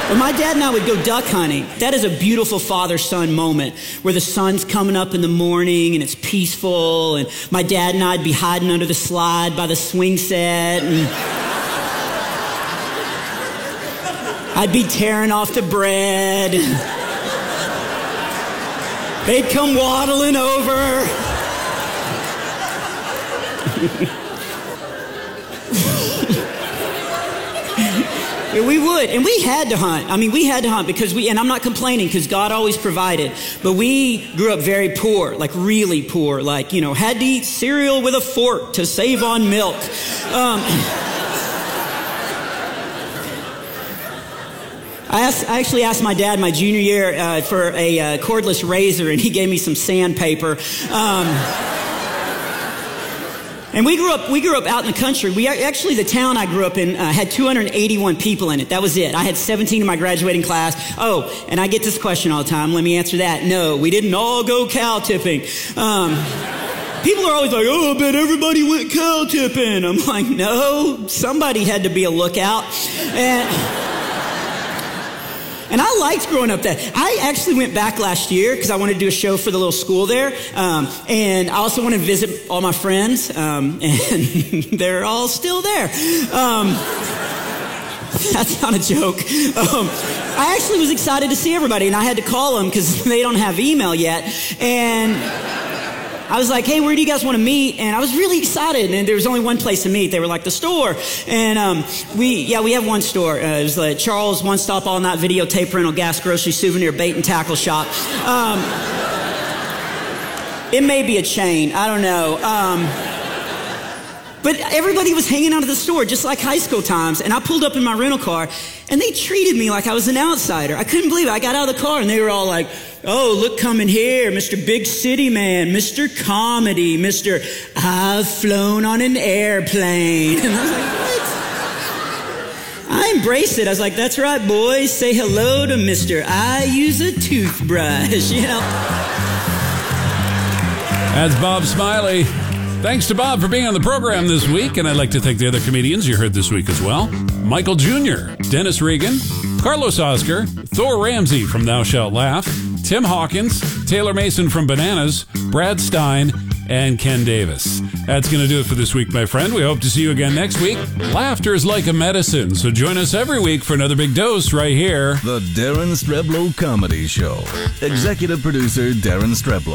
When my dad and I would go duck hunting, that is a beautiful father-son moment where the sun's coming up in the morning and it's peaceful, and my dad and I'd be hiding under the slide by the swing set, and I'd be tearing off the bread. They'd come waddling over. We would, and we had to hunt. I mean, we had to hunt because and I'm not complaining because God always provided, but we grew up very poor, like really poor, like, you know, had to eat cereal with a fork to save on milk. I actually asked my dad my junior year for a cordless razor, and he gave me some sandpaper. And we grew up out in the country. Actually, the town I grew up in had 281 people in it. That was it. I had 17 in my graduating class. Oh, and I get this question all the time. Let me answer that. No, we didn't all go cow tipping. People are always like, oh, I bet everybody went cow tipping. I'm like, no, somebody had to be a lookout. And I liked growing up there. I actually went back last year because I wanted to do a show for the little school there. And I also wanted to visit all my friends. And they're all still there. That's not a joke. I actually was excited to see everybody, and I had to call them because they don't have email yet. And I was like, hey, where do you guys want to meet? And I was really excited, and there was only one place to meet. They were like, the store. And we have one store. It was like Charles One Stop All Night Videotape Rental Gas Grocery Souvenir Bait and Tackle Shop. It may be a chain. I don't know. But everybody was hanging out at the store, just like high school times. And I pulled up in my rental car, and they treated me like I was an outsider. I couldn't believe it. I got out of the car, and they were all like, oh, look coming here, Mr. Big City Man, Mr. Comedy, Mr. I've flown on an airplane. And I was like, what? I embraced it. I was like, that's right, boys. Say hello to Mr. I use a toothbrush, you know. That's Bob Smiley. Thanks to Bob for being on the program this week, and I'd like to thank the other comedians you heard this week as well. Michael Jr., Dennis Regan, Carlos Oscar, Thor Ramsey from Thou Shalt Laugh, Tim Hawkins, Taylor Mason from Bananas, Brad Stein, and Ken Davis. That's going to do it for this week, my friend. We hope to see you again next week. Laughter is like a medicine, so join us every week for another big dose right here. The Darren Streblow Comedy Show. Executive producer Darren Streblow.